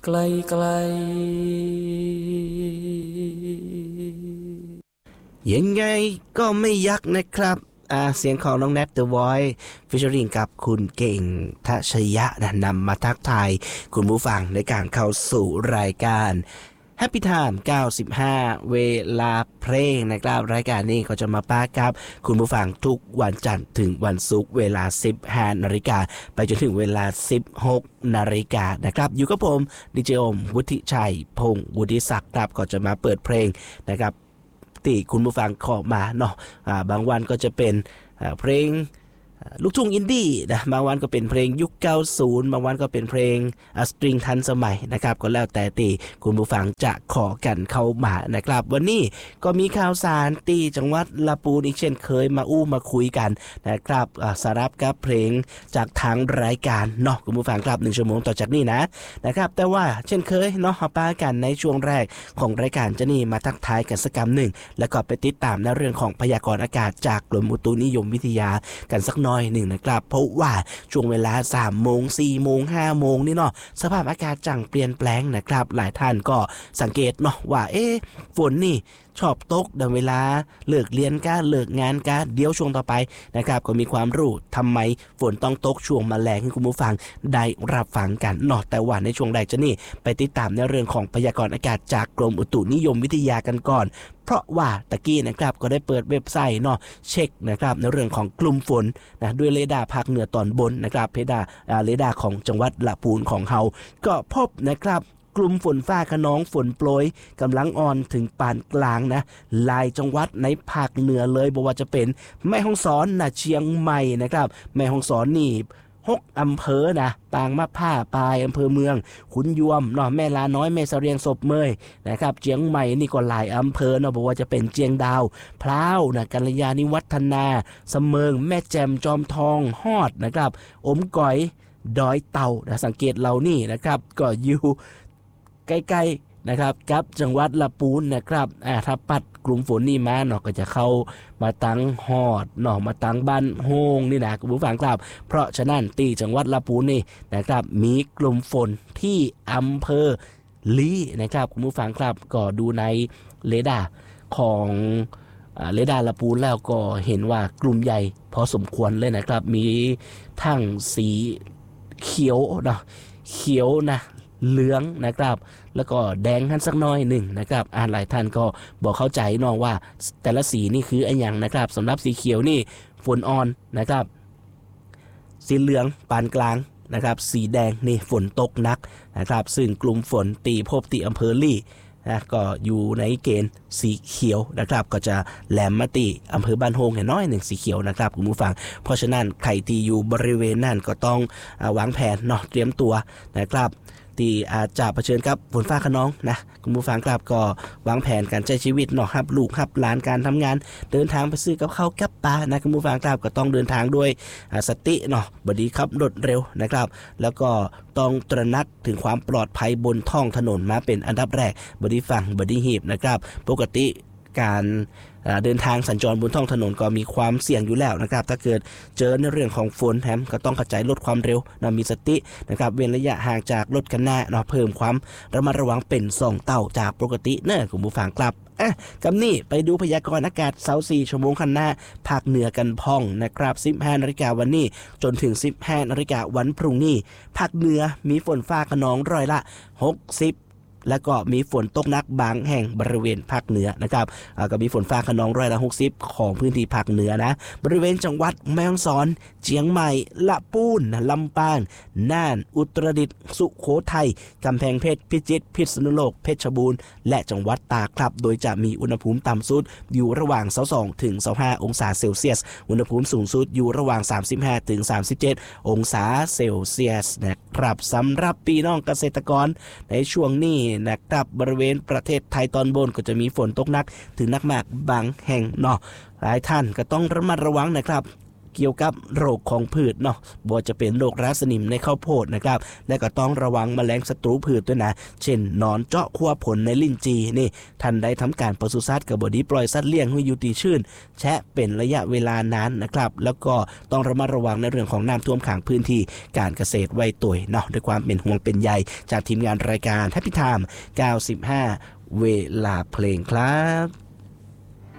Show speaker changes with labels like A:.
A: ไกลไกล
B: ยังไงก็ไม่ยักนะครับเสียงของน้องแนท The Voice featuring กับคุณเก่งทัชยะนะนำมาทักทายคุณผู้ฟังในการเข้าสู่รายการ Happy Time 95 เวลาเพลงนะครับรายการนี้ก็จะมาป้ากับคุณผู้ฟังทุกวันจันทร์ถึงวันศุกร์เวลา 15 นาฬิกาไปจนถึงเวลา 16 นาฬิกานะครับอยู่กับผมดีเจอมวุฒิชัยพงศ์วุฒิศักดิ์ครับก็จะมาเปิดเพลงนะครับที่คุณผู้ฟังขอมาเนาะบางวันก็จะเป็นเพลงลูกทุ่งอินดี้นะบางวันก็เป็นเพลงยุค90บางวันก็เป็นเพลงสตริงทันสมัยนะครับก็แล้วแต่ตีคุณผู้ฟังจะขอกันเข้ามานะครับวันนี้ก็มีข่าวสารตีจังหวัดลำพูนอีกเช่นเคยมามาคุยกันนะครับสารับกับเพลงจากทางรายการเนาะคุณผู้ฟังครับ1ชั่วโมงต่อจากนี้นะครับแต่ว่าเช่นเคยเนาะป้ากันในช่วงแรกของรายการจะนี่มาทักทายกันสักคำหนึ่งแล้วก็ไปติดตามในเรื่องของพยากรณ์อากาศจากกรมอุตุนิยมวิทยากันสักน้อยหนึ่งนะครับเพราะว่าช่วงเวลา 3 โมง 4 โมง 5 โมงนี่เนาะสภาพอากาศจังเปลี่ยนแปลงนะครับหลายท่านก็สังเกตเนาะว่าฝนนี่ชอบตกในเวลาเลิกเรียนกะเลิกงานกะเดี๋ยวช่วงต่อไปนะครับก็มีความรู้ทำไมฝนต้องตกช่วงแมลงให้คุณผู้ฟังได้รับฟังกันเนาะแต่ว่าในช่วงใดจะนี่ไปติดตามในเรื่องของพยากรณ์อากาศจากกรมอุตุนิยมวิทยากันก่อนเพราะว่าตะกี้นะครับก็ได้เปิดเว็บไซต์เนาะเช็คนะครับในเรื่องของกลุ่มฝนนะด้วยเรดาร์ภาคเหนือตอนบนนะครับเรดาร์ของจังหวัดลำพูนของเฮาก็พบนะครับกลุ่มฝนฟ้าคะนองฝนโปรยกำลังอ่อนถึงปานกลางนะหลายจังหวัดในภาคเหนือเลยบอกว่าจะเป็นแม่ฮ่องสอนนะเชียงใหม่นะครับแม่ฮ่องสอนนี่6 อำเภอนะปางมะผ้าปายอำเภอเมืองขุนยวมเนาะแม่ลาน้อยแม่เสรียงศพเมยนะครับเชียงใหม่นี่ก็หลายอำเภอเนาะบอกว่าจะเป็นเจียงดาวพร้าวนะกัลยาณิวัฒนาเสมิงแม่แจ่มจอมทองฮอดนะครับอมก๋อยดอยเต่านะสังเกตเรานี่นะครับก็อยู่ใกล้ๆนะครับกับจังหวัดลำพูนนะครับถ้าปัดกลุ่มฝนนี่มาเนาะก็จะเข้ามาตั้งฮอดเนาะมาตั้งบ้านโฮงนี่นะคุณผู้ฟังครับเพราะฉะนั้นตีจังหวัดลำพูนนี่นะครับมีกลุ่มฝนที่อำเภอลีนะครับคุณผู้ฟังครับก็ดูในเรดาร์ของเรดาร์ลำพูนแล้วก็เห็นว่ากลุ่มใหญ่พอสมควรเลยนะครับมีทั้งสีเขียวเนาะเขียวนะเหลืองนะครับแล้วก็แดงกันสักน้อยหนึ่งนะครับหลายท่านก็บอกเข้าใจน้องว่าแต่ละสีนี่คืออะไรอย่างนะครับสำหรับสีเขียวนี่ฝนอ่อนนะครับสีเหลืองปานกลางนะครับสีแดงนี่ฝนตกหนักนะครับซึ่งกลุ่มฝนตีพบที่อำเภอลี่นะก็อยู่ในเกณฑ์สีเขียวนะครับก็จะแหลมมาตีอำเภอบ้านโฮงน้อยหนึ่งสีเขียวนะครับคุณผู้ฟังเพราะฉะนั้นใครที่อยู่บริเวณนั่นก็ต้องวางแผนเนาะเตรียมตัวนะครับที่อาจจะเผชิญกับฝนฟ้าคะนองนะคุณผู้ฟังครับก็วางแผนการใช้ชีวิตเนาะครับลูกครับหลานการทำงานเดินทางไปซื้อกับข้าวกับปลานะคุณผู้ฟังครับก็ต้องเดินทางด้วยสติเนาะบดีขับรถเร็วนะครับแล้วก็ต้องตระหนักถึงความปลอดภัยบนท้องถนนมาเป็นอันดับแรกบดีฟังบดีหีบนะครับปกติการเดินทางสัญจรบนท้องถนนก็มีความเสี่ยงอยู่แล้วนะครับถ้าเกิดเจอในเรื่องของฝนแถมก็ต้องเข้าใจลดความเร็วนะมีสตินะครับเว้นระยะห่างจากรถคันหน้าเนาะเพิ่มความระมัดระวังเป็น2 เท่าจากปกติเนอะคุณผู้ฟังครับกับนี่ไปดูพยากรณ์อากาศ24 ชั่วโมงข้างหน้าภาคเหนือกันพ่องนะครับ 15 นาฬิกาวันนี้จนถึง 15 นาฬิกาวันพรุ่งนี้ภาคเหนือมีฝนฟ้าคะนองร้อยละ60แล้วก็มีฝนตกหนักบางแห่งบริเวณภาคเหนือนะครับก็มีฝนฟ้าคะนองร้อยละ60ของพื้นที่ภาคเหนือนะบริเวณจังหวัดแม่ฮ่องสอนเชียงใหม่ลำพูนลำปางน่านอุตรดิตถ์สุโขทัยกำแพงเพชรพิจิตรพิษณุโลกเพชรบูรณ์และจังหวัดตากครับโดยจะมีอุณหภูมิต่ำสุดอยู่ระหว่าง22ถึง25องศาเซลเซียสอุณหภูมิสูงสุดอยู่ระหว่าง35ถึง37องศาเซลเซียสนะครับสำหรับพี่น้องเกษตรกรในช่วงนี้นะครับบริเวณประเทศไทยตอนบนก็จะมีฝนตกหนักถึงหนักมากบางแห่งเนาะหลายท่านก็ต้องระมัดระวังนะครับเกี่ยวกับโรคของพืชเนาะบ่จะเป็นโรคราสนิมในข้าวโพดนะครับและก็ต้องระวังแมลงศัตรูพืชด้วยนะเช่นหนอนเจาะขั้วผลในลิ้นจีนี่ท่านได้ทำการปศุสัตว์ก็บ่ดีปล่อยสัตว์เลี้ยงให้อยู่ที่ชื้นแชะเป็นระยะเวลานานนะครับแล้วก็ต้องระมัดระวังในเรื่องของน้ำท่วมขังพื้นที่การเกษตรไว้ตัวเนาะด้วยความเป็นห่วงเป็นใยจากทีมงานรายการ Happy Time 95 เวลาเพลงครับ